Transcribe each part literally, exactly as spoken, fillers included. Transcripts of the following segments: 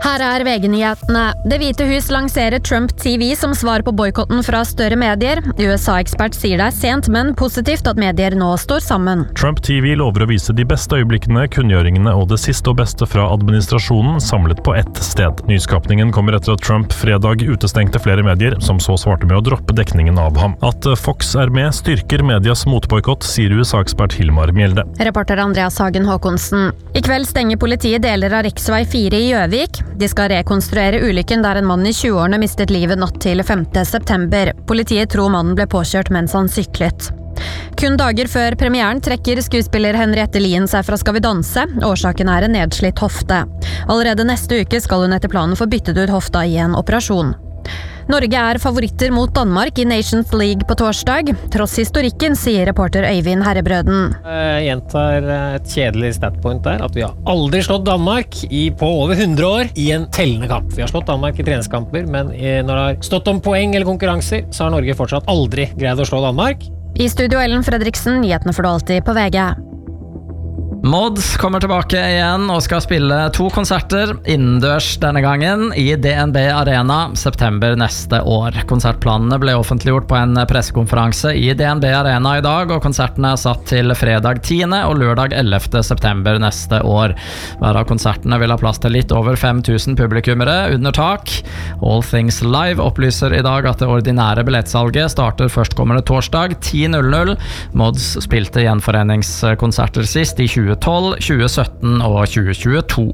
Her er V G-nyhetene. Det hvite hus lanserer Trump T V som svar på boykotten fra større medier. U S A-ekspert sier det er sent, men positivt at medier nå står sammen. Trump T V lover å vise de beste øyeblikkene, kunngjøringene og det siste og beste fra administrasjonen samlet på ett sted. Nyskapningen kommer etter at Trump fredag utestengte flere medier, som så svarte med å droppe dekningen av ham. At Fox er med styrker medias motboykott, sier U S A-ekspert Hilmar Mjelde. Reporter Andreas Hagen Håkonsen. I kveld stenger politiet deler av riksvei fire i Gjøvik. De skal rekonstruere ulykken der en mann i tjueårene mistet livet natt til femte september. Politiet tror mannen ble påkjørt mens han syklet. Kun dager før premieren trekker skuespiller Henriette Lien seg fra Skal vi danse. Årsaken er en nedslitt hofte. Allerede neste uke skal hun etter planen få byttet ut hofta i en operasjon. Norge er favoritter mot Danmark i Nations League på torsdag. Tross historikken, sier reporter Øyvind Herrebrøden. Jeg gjentar et kjedelig statpoint der, at vi har aldri slått Danmark i, på over hundre år i en tellende kamp. Vi har slått Danmark i treningskamper, men når det har stått om poeng eller konkurranser, så har Norge fortsatt aldri greid å slå Danmark. I studio Ellen Fredriksen, nyhetene får du alltid på V G. Mods kommer tilbake igjen og skal spille to konserter innendørs denne gangen i D N B Arena september neste år. Konsertplanene ble offentliggjort på en pressekonferanse i D N B Arena i dag, og konsertene er satt til fredag tiende og lørdag ellevte september neste år. Hver av konsertene vil ha plass til litt over fem tusen publikummere under tak. All Things Live opplyser i dag at det ordinære billettsalget starter førstkommende torsdag ti null null. Mods spilte gjenforeningskonserter sist i tjue tolv, tjue sytten og tjue tjueto.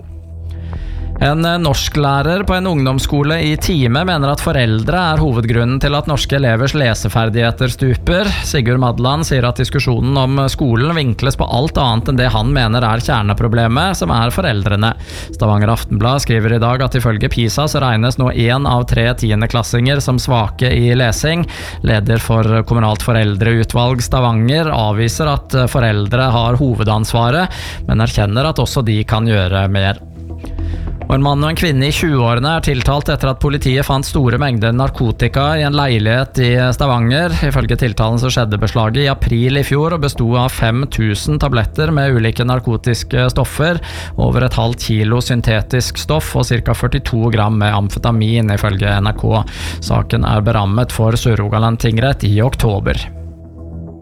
En norsklærer på en ungdomsskole i Time mener at foreldre er hovedgrunnen til at norske elevers leseferdigheter stuper. Sigurd Madland sier at diskusjonen om skolen vinkles på alt annet enn det han mener er kjerneproblemet, som er foreldrene. Stavanger Aftenblad skriver i dag at ifølge PISA så regnes nå en av tre tiendeklassinger som svake i lesing. Leder for kommunalt foreldreutvalg Stavanger avviser at foreldre har hovedansvaret, men erkjenner at også de kan gjøre mer. Og en mann og en kvinne i tjueårene er tiltalt etter at politiet fant store mengder narkotika i en leilighet i Stavanger. Ifølge tiltalen så skjedde beslaget i april i fjor og bestod av fem tusen tabletter med ulike narkotiske stoffer, over et halvt kilo syntetisk stoff og ca. førtito gram med amfetamin, ifølge N R K. Saken er berammet for Sør-Rogaland tingrett i oktober.